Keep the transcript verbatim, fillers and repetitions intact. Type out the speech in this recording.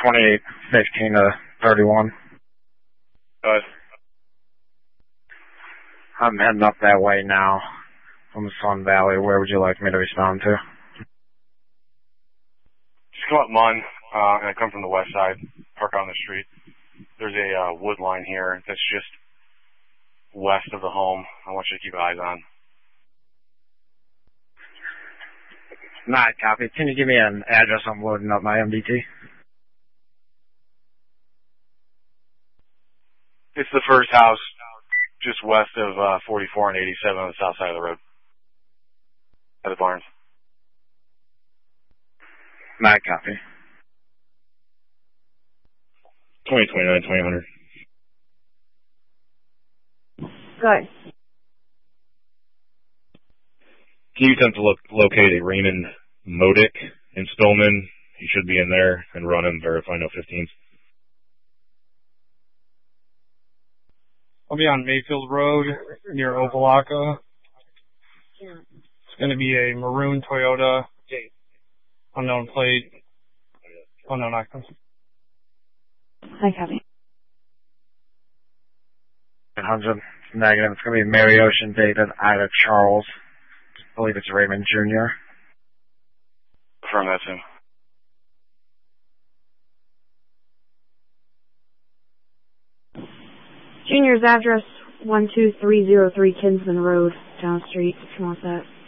twenty-eight fifteen to thirty-one. Good. I'm heading up that way now from the Sun Valley. Where would you like me to respond to? Just come up Munn, uh, and I come from the west side, park on the street. There's a uh, wood line here that's just west of the home. I want you to keep eyes on. Not copy. Can you give me an address? I'm loading up my M D T. It's the first house just west of uh, forty-four and eighty-seven on the south side of the road. By the barns. Not copy. twenty twenty-nine, twenty hundred. Good. Can you attempt to look, locate a Raymond Modic in Spillman? He should be in there, and run him, verify no fifteens. I'll be on Mayfield Road near Ovalaka. It's going to be a maroon Toyota, unknown plate, unknown occupant. Hi, copy. one hundred negative. It's going to be Mary Ocean David Ida Charles. I believe it's Raymond Junior Confirm that too. Junior's address, one two three zero three Kinsman Road, down the street, if you want that.